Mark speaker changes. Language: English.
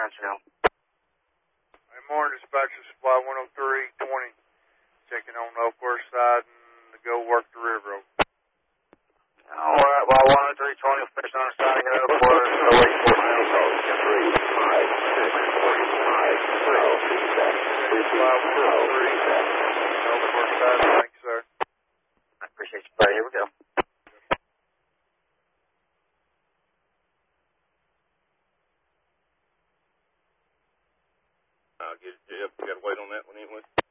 Speaker 1: Channel.
Speaker 2: Hey, morning, dispatcher supply 10320. Checking on the Oakhurst side and to go work the river.
Speaker 1: All right, well, 10320, fish on the side of the Oakhurst, so wait for now.
Speaker 2: 356, 345, 103, Oakhurst side. Thanks, sir.
Speaker 1: I appreciate you, buddy. Here we go.
Speaker 3: I'll get it, Jeff. We got to wait on that one anyway.